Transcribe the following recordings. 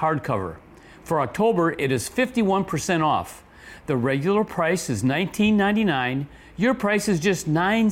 hardcover. For October, it is 51% off. The regular price is $19.99. Your price is just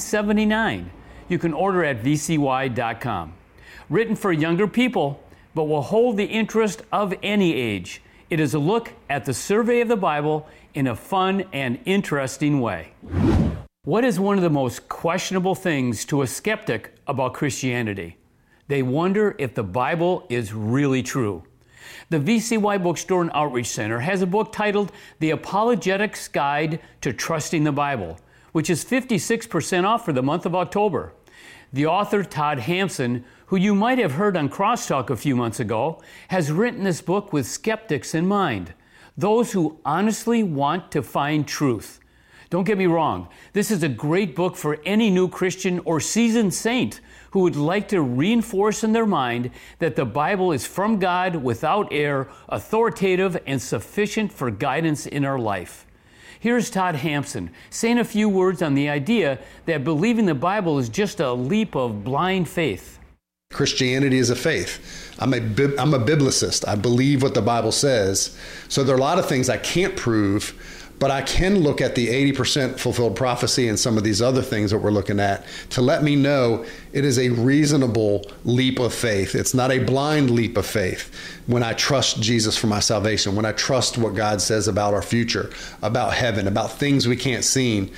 $9.79. You can order at vcy.com. Written for younger people, but will hold the interest of any age. It is a look at the survey of the Bible in a fun and interesting way. What is one of the most questionable things to a skeptic about Christianity? They wonder if the Bible is really true. The VCY Bookstore and Outreach Center has a book titled The Apologetics Guide to Trusting the Bible, which is 56% off for the month of October. The author, Todd Hampson, who you might have heard on Crosstalk a few months ago, has written this book with skeptics in mind, those who honestly want to find truth. Don't get me wrong, this is a great book for any new Christian or seasoned saint who would like to reinforce in their mind that the Bible is from God, without error, authoritative, and sufficient for guidance in our life. Here's Todd Hampson saying a few words on the idea that believing the Bible is just a leap of blind faith. Christianity is a faith. I'm a biblicist. I believe what the Bible says. So there are a lot of things I can't prove, but I can look at the 80% fulfilled prophecy and some of these other things that we're looking at to let me know it is a reasonable leap of faith. It's not a blind leap of faith when I trust Jesus for my salvation, when I trust what God says about our future, about heaven, about things we can't see in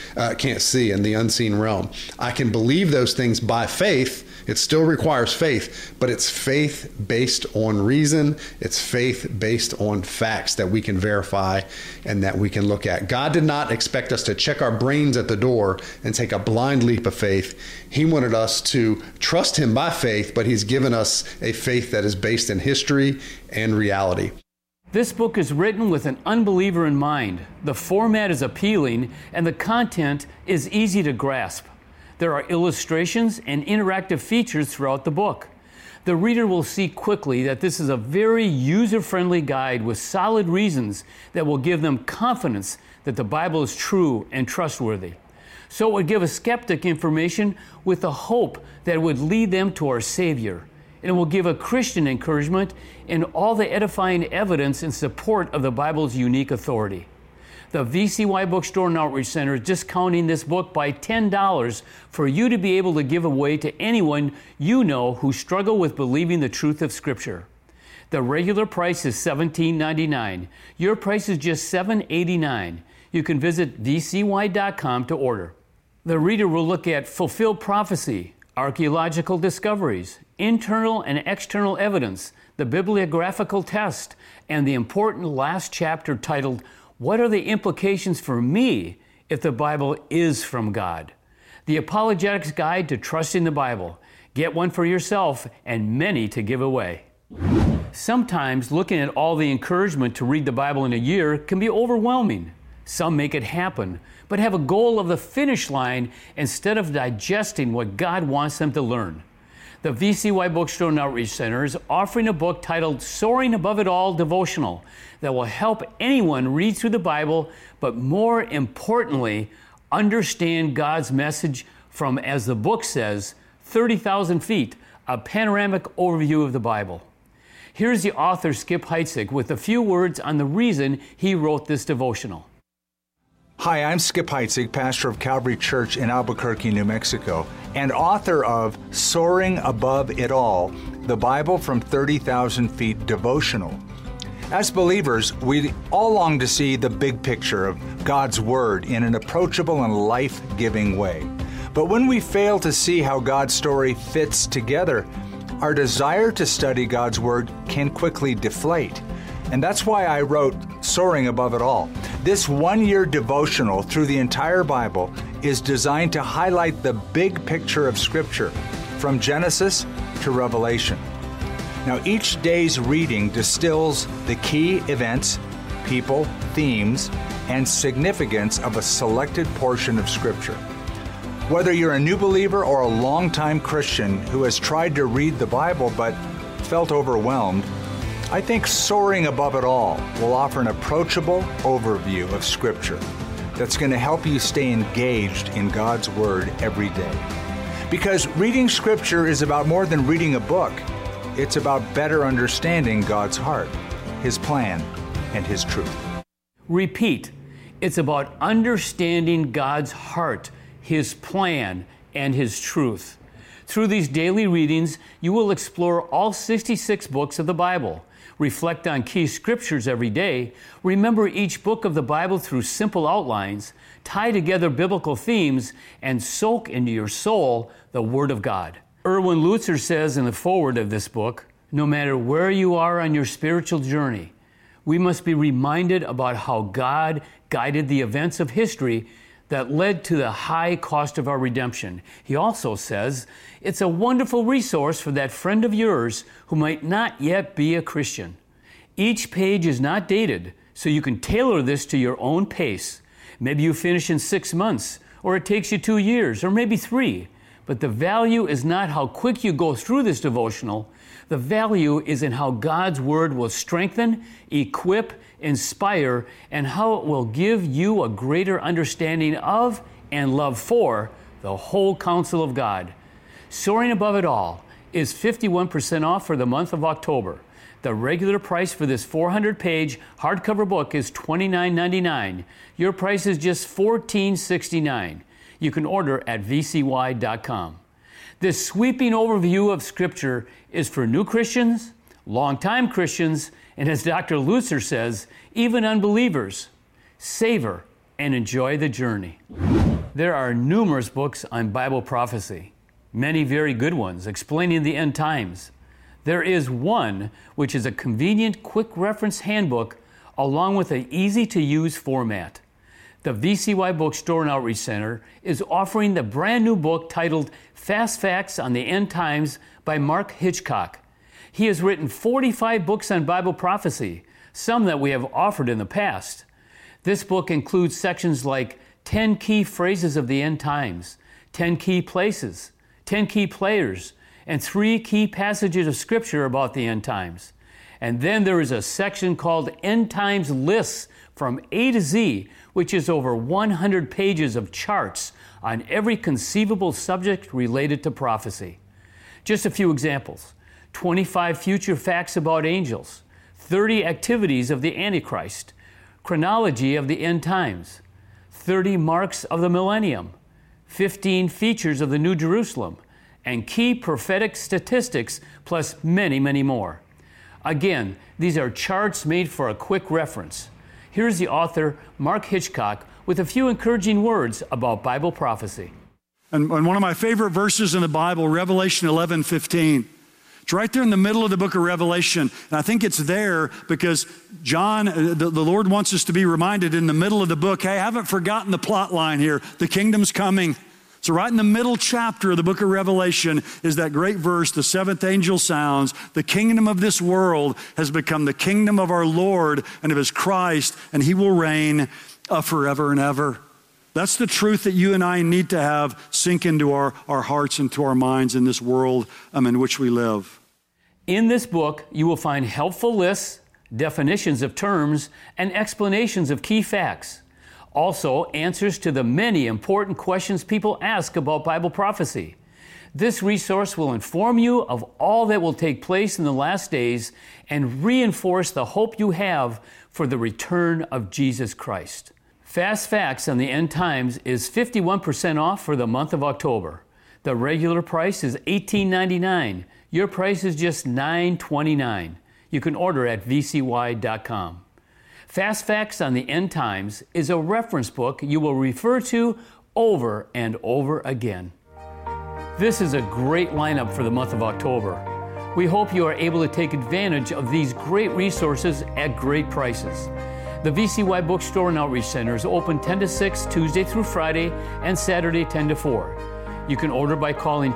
the unseen realm. I can believe those things by faith. It still requires faith, but it's faith based on reason. It's faith based on facts that we can verify and that we can look at. God did not expect us to check our brains at the door and take a blind leap of faith. He wanted us to trust Him by faith, but He's given us a faith that is based in history and reality. This book is written with an unbeliever in mind. The format is appealing and the content is easy to grasp. There are illustrations and interactive features throughout the book. The reader will see quickly that this is a very user-friendly guide with solid reasons that will give them confidence that the Bible is true and trustworthy. So it would give a skeptic information with the hope that it would lead them to our Savior. And it will give a Christian encouragement in all the edifying evidence in support of the Bible's unique authority. The VCY Bookstore and Outreach Center is discounting this book by $10 for you to be able to give away to anyone you know who struggle with believing the truth of Scripture. The regular price is $17.99. Your price is just $7.89. You can visit vcy.com to order. The reader will look at fulfilled prophecy, archaeological discoveries, internal and external evidence, the bibliographical test, and the important last chapter titled, What are the implications for me if the Bible is from God? The Apologetics Guide to Trusting the Bible. Get one for yourself and many to give away. Sometimes looking at all the encouragement to read the Bible in a year can be overwhelming. Some make it happen, but have a goal of the finish line instead of digesting what God wants them to learn. The VCY Bookstore and Outreach Center is offering a book titled Soaring Above It All Devotional that will help anyone read through the Bible, but more importantly, understand God's message from, as the book says, 30,000 feet, a panoramic overview of the Bible. Here's the author, Skip Heitzig, with a few words on the reason he wrote this devotional. Hi, I'm Skip Heitzig, pastor of Calvary Church in Albuquerque, New Mexico, and author of Soaring Above It All, the Bible from 30,000 Feet devotional. As believers, we all long to see the big picture of God's Word in an approachable and life-giving way. But when we fail to see how God's story fits together, our desire to study God's Word can quickly deflate. And that's why I wrote Soaring Above It All. This one-year devotional through the entire Bible is designed to highlight the big picture of Scripture, from Genesis to Revelation. Now, each day's reading distills the key events, people, themes, and significance of a selected portion of Scripture. Whether you're a new believer or a longtime Christian who has tried to read the Bible but felt overwhelmed, I think Soaring Above It All will offer an approachable overview of Scripture that's going to help you stay engaged in God's Word every day. Because reading Scripture is about more than reading a book. It's about better understanding God's heart. His plan, and His truth. Repeat, it's about understanding God's heart, His plan, and His truth. Through these daily readings, you will explore all 66 books of the Bible, reflect on key scriptures every day, remember each book of the Bible through simple outlines, tie together biblical themes, and soak into your soul the Word of God. Erwin Lutzer says in the foreword of this book, no matter where you are on your spiritual journey, we must be reminded about how God guided the events of history that led to the high cost of our redemption. He also says it's a wonderful resource for that friend of yours who might not yet be a Christian. Each page is not dated, so you can tailor this to your own pace. Maybe you finish in 6 months, or it takes you 2 years, or maybe 3. But the value is not how quick you go through this devotional. The value is in how God's Word will strengthen, equip, inspire, and how it will give you a greater understanding of and love for the whole counsel of God. Soaring Above It All is 51% off for the month of October. The regular price for this 400-page hardcover book is $29.99. Your price is just $14.69. You can order at vcy.com. This sweeping overview of Scripture is for new Christians, longtime Christians, and as Dr. Lutzer says, even unbelievers. Savor and enjoy the journey. There are numerous books on Bible prophecy, many very good ones explaining the end times. There is one which is a convenient quick reference handbook along with an easy-to-use format. The VCY Bookstore and Outreach Center is offering the brand new book titled Fast Facts on the End Times by Mark Hitchcock. He has written 45 books on Bible prophecy, some that we have offered in the past. This book includes sections like 10 key phrases of the end times, 10 key places, 10 key players, and 3 key passages of Scripture about the end times. And then there is a section called End Times Lists from A to Z, which is over 100 pages of charts on every conceivable subject related to prophecy. Just a few examples. 25 future facts about angels, 30 activities of the Antichrist, chronology of the end times, 30 marks of the millennium, 15 features of the New Jerusalem, and key prophetic statistics, plus many, many more. Again, these are charts made for a quick reference. Here's the author, Mark Hitchcock, with a few encouraging words about Bible prophecy. And one of my favorite verses in the Bible, Revelation 11:15. It's right there in the middle of the book of Revelation. And I think it's there because John, the Lord wants us to be reminded in the middle of the book, hey, I haven't forgotten the plot line here. The kingdom's coming. So right in the middle chapter of the book of Revelation is that great verse, the seventh angel sounds, the kingdom of this world has become the kingdom of our Lord and of His Christ, and He will reign forever and ever. That's the truth that you and I need to have sink into our hearts and to our minds in this world in which we live. In this book, you will find helpful lists, definitions of terms, and explanations of key facts. Also, answers to the many important questions people ask about Bible prophecy. This resource will inform you of all that will take place in the last days and reinforce the hope you have for the return of Jesus Christ. Fast Facts on the End Times is 51% off for the month of October. The regular price is $18.99. Your price is just $9.29. You can order at vcy.com. Fast Facts on the End Times is a reference book you will refer to over and over again. This is a great lineup for the month of October. We hope you are able to take advantage of these great resources at great prices. The VCY Bookstore and Outreach Center is open 10 to 6 Tuesday through Friday and Saturday 10 to 4. You can order by calling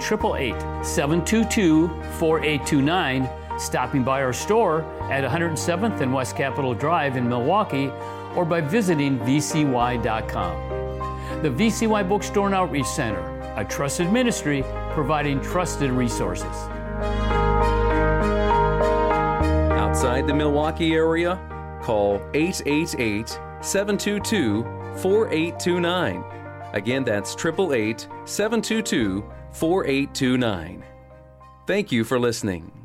888-722-4829, stopping by our store at 107th and West Capitol Drive in Milwaukee, or by visiting vcy.com. The VCY Bookstore and Outreach Center, a trusted ministry providing trusted resources. Outside the Milwaukee area, call 888-722-4829. Again, that's 888-722-4829. Thank you for listening.